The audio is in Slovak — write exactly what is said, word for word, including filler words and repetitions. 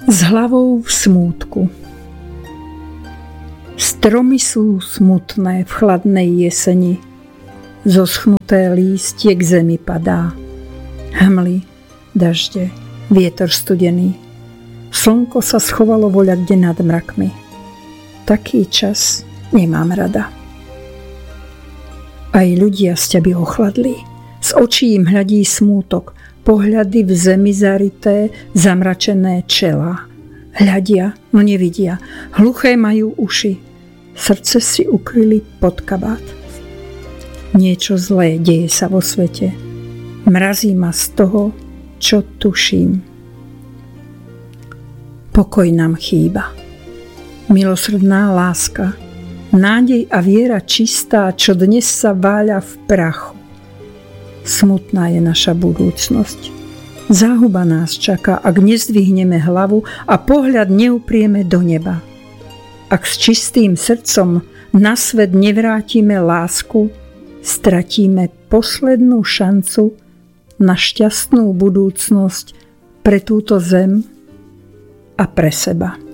S hlavou v smútku. Stromy sú smutné v chladnej jeseni, zoschnuté lístie k zemi padá. Hmly, dažde, vietor studený, slnko sa schovalo voľakde nad mrakmi. Taký čas nemám rada. Aj ľudia z ťa by ochladli, z očí im hľadí smútok, pohľady v zemi zarité, zamračené čelá. Hľadia, no nevidia, hluché majú uši, srdce si ukryli pod kabát. Niečo zlé deje sa vo svete, mrazí ma z toho, čo tuším. Pokoj nám chýba, milosrdná láska, nádej a viera čistá, čo dnes sa váľa v prachu. Smutná je naša budúcnosť. Záhuba nás čaká, ak nezdvihneme hlavu a pohľad neuprieme do neba. Ak s čistým srdcom na svet nevrátime lásku, stratíme poslednú šancu na šťastnú budúcnosť pre túto zem a pre seba.